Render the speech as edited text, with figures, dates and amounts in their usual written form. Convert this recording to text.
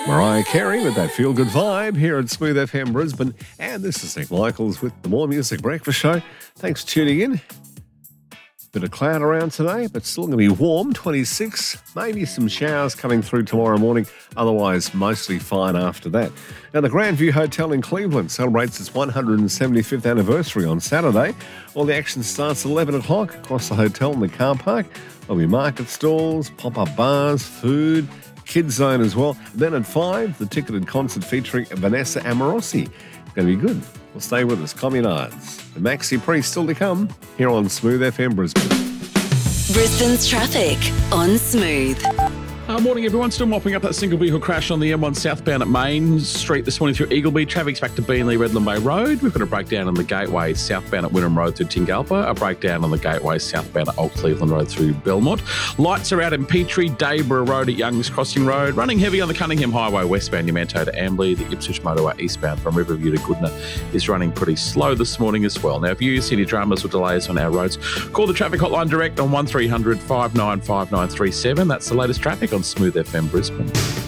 Mariah Carey with that feel-good vibe here at Smooth FM Brisbane. And this is Nick Michaels with the More Music Breakfast Show. Thanks for tuning in. Bit of cloud around today, but still going to be warm, 26. Maybe some showers coming through tomorrow morning. Otherwise, mostly fine after that. Now, the Grandview Hotel in Cleveland celebrates its 175th anniversary on Saturday. All the action starts at 11 o'clock across the hotel and the car park. There'll be market stalls, pop-up bars, food, kids zone as well. Then at 5, the ticketed concert featuring Vanessa Amorosi. It's going to be good. Well, stay with us. Communards. The Maxi Priest still to come here on Smooth FM Brisbane. Brisbane's traffic on Smooth. Morning, everyone. Still mopping up that single vehicle crash on the M1 southbound at Main Street this morning through Eagleby. Traffic's back to Beenleigh, Redland Bay Road. We've got a breakdown on the Gateway southbound at Wynnum Road through Tingalpa. A breakdown on the Gateway southbound at Old Cleveland Road through Belmont. Lights are out in Petrie, Dayborough Road at Young's Crossing Road. Running heavy on the Cunningham Highway westbound Yamanto to Ambley. The Ipswich motorway eastbound from Riverview to Goodna is running pretty slow this morning as well. Now, if you see any dramas or delays on our roads, call the traffic hotline direct on 1300 595937. That's the latest traffic on Smooth FM Brisbane.